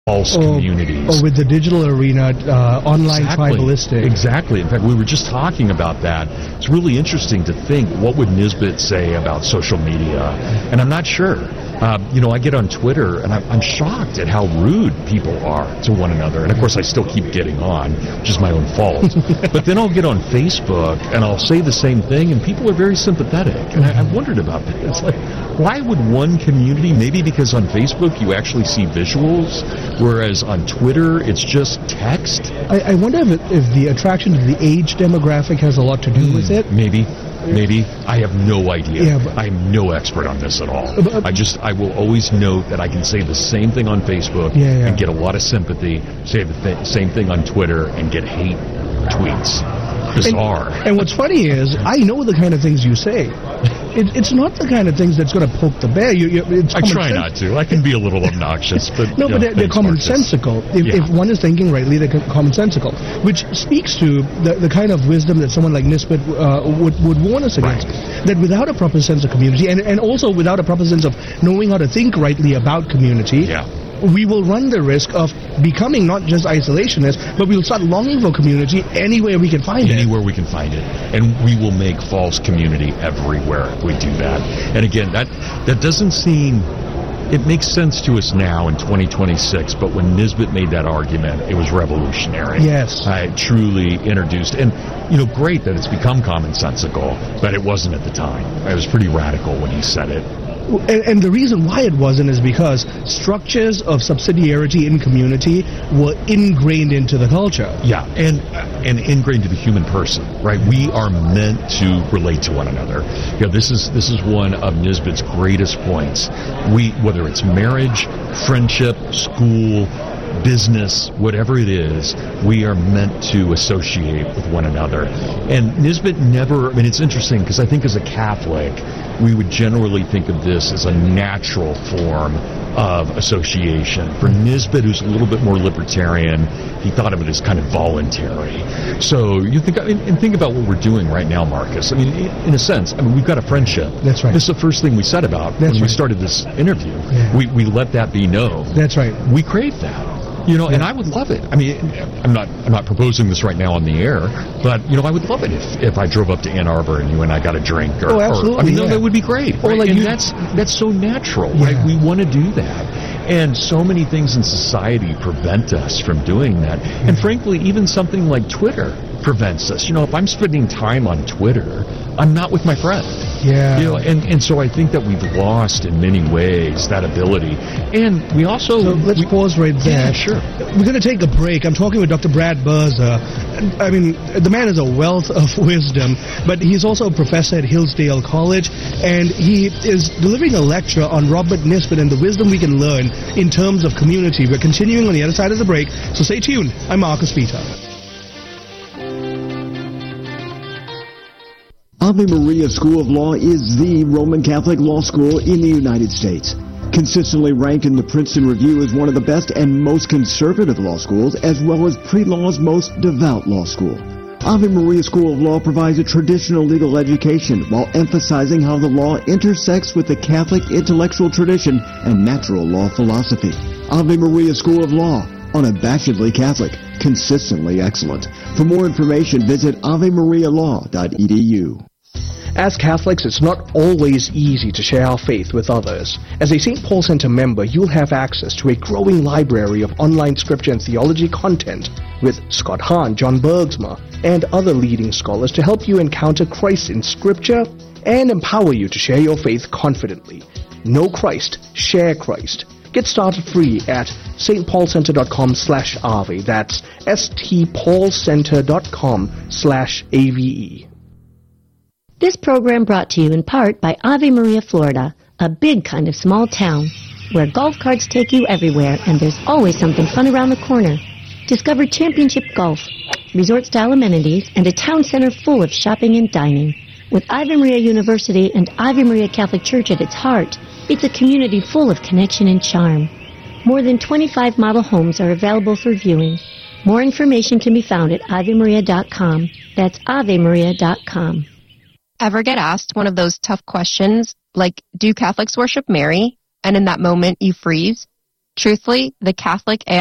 false communities. Or with the digital arena, online tribalistic. Exactly. In fact, we were just talking about that. It's really interesting to think, what would Nisbet say about social media? And I'm not sure. I get on Twitter, and I'm shocked at how rude people are to one another. And, of course, I still keep getting on, which is my own fault. But then I'll get on Facebook, and I'll say the same thing, and people are very sympathetic. And I've wondered about that. It's like, why would one community, maybe because on Facebook you actually see visuals, whereas on Twitter it's just text? I wonder if the attraction to the age demographic has a lot to do with it. Maybe. I have no idea. Yeah, but I'm no expert on this at all. I will always note that I can say the same thing on Facebook and get a lot of sympathy, say the same thing on Twitter and get hate tweets. Bizarre. And what's funny is, I know the kind of things you say. It's not the kind of things that's going to poke the bear. I try not to. I can be a little obnoxious, but no, but they're commonsensical. If one is thinking rightly, they're commonsensical, which speaks to the kind of wisdom that someone like Nisbet would warn us against. Right. That without a proper sense of community, and also without a proper sense of knowing how to think rightly about community, we will run the risk of becoming not just isolationists, but we'll start longing for community anywhere we can find it. Anywhere we can find it. And we will make false community everywhere if we do that. And again, that doesn't seem... It makes sense to us now in 2026, but when Nisbet made that argument, it was revolutionary. Yes. It truly introduced... And, great that it's become commonsensical, but it wasn't at the time. It was pretty radical when he said it. And the reason why it wasn't is because structures of subsidiarity in community were ingrained into the culture. Yeah, and ingrained to the human person, right? We are meant to relate to one another. This is one of Nisbet's greatest points. Whether it's marriage, friendship, school, business, whatever it is, we are meant to associate with one another. And Nisbet it's interesting because I think as a Catholic, we would generally think of this as a natural form of association. For Nisbet, who's a little bit more libertarian, he thought of it as kind of voluntary. So you think about what we're doing right now, Marcus. In a sense, we've got a friendship. That's right. This is the first thing we said about when we started this interview. Yeah. We let that be known. That's right. We crave that. And I would love it. I'm not proposing this right now on the air, but I would love it if I drove up to Ann Arbor and you and I got a drink. Absolutely. That would be great. Or right? That's so natural, right? We want to do that. And so many things in society prevent us from doing that. And frankly, even something like Twitter prevents us. If I'm spending time on Twitter, I'm not with my friend. Yeah. And so I think that we've lost in many ways that ability. And we also... So let's pause right there. Yeah, sure. We're going to take a break. I'm talking with Dr. Brad Birza. The man is a wealth of wisdom, but he's also a professor at Hillsdale College, and he is delivering a lecture on Robert Nisbet and the wisdom we can learn in terms of community. We're continuing on the other side of the break, so stay tuned. I'm Marcus Peter. Ave Maria School of Law is the Roman Catholic law school in the United States. Consistently ranked in the Princeton Review as one of the best and most conservative law schools, as well as pre-law's most devout law school. Ave Maria School of Law provides a traditional legal education while emphasizing how the law intersects with the Catholic intellectual tradition and natural law philosophy. Ave Maria School of Law, unabashedly Catholic, consistently excellent. For more information, visit avemarialaw.edu. As Catholics, it's not always easy to share our faith with others. As a St. Paul Center member, you'll have access to a growing library of online scripture and theology content with Scott Hahn, John Bergsma, and other leading scholars to help you encounter Christ in Scripture and empower you to share your faith confidently. Know Christ, share Christ. Get started free at stpaulcenter.com/Ave. That's stpaulcenter.com/AVE. This program brought to you in part by Ave Maria, Florida, a big kind of small town where golf carts take you everywhere and there's always something fun around the corner. Discover championship golf, resort-style amenities, and a town center full of shopping and dining. With Ave Maria University and Ave Maria Catholic Church at its heart, it's a community full of connection and charm. More than 25 model homes are available for viewing. More information can be found at avemaria.com. That's avemaria.com. Ever get asked one of those tough questions like, do Catholics worship Mary? And in that moment you freeze? Truthfully, the Catholic